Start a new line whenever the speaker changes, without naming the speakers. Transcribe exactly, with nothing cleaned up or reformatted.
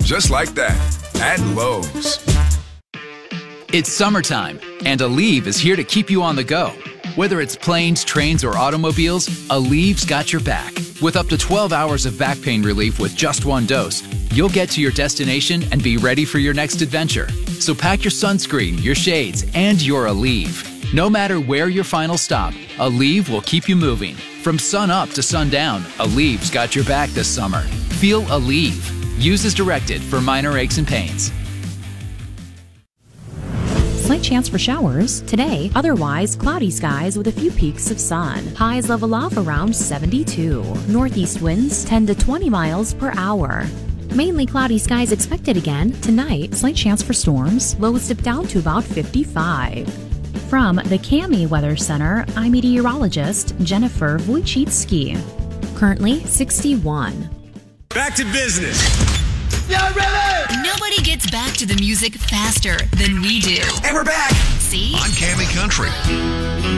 just like that at Lowe's.
It's summertime, and Aleve is here to keep you on the go. Whether it's planes, trains, or automobiles, Aleve's got your back. With up to twelve hours of back pain relief with just one dose, you'll get to your destination and be ready for your next adventure. So pack your sunscreen, your shades, and your Aleve. No matter where your final stop, Aleve will keep you moving. From sun up to sundown, Aleve's got your back this summer. Feel Aleve. Use as directed for minor aches and pains.
Slight chance for showers today, otherwise cloudy skies with a few peaks of sun. Highs level off around seventy-two. Northeast winds ten to twenty miles per hour. Mainly cloudy skies expected again tonight. Slight chance for storms. Lows dip down to about fifty-five. From the Cami Weather Center, I'm meteorologist Jennifer Wojcicki. Currently sixty-one.
Back to business.
Y'all ready?
Nobody gets back to the music faster than we do.
And we're back.
See?
On Cami Country.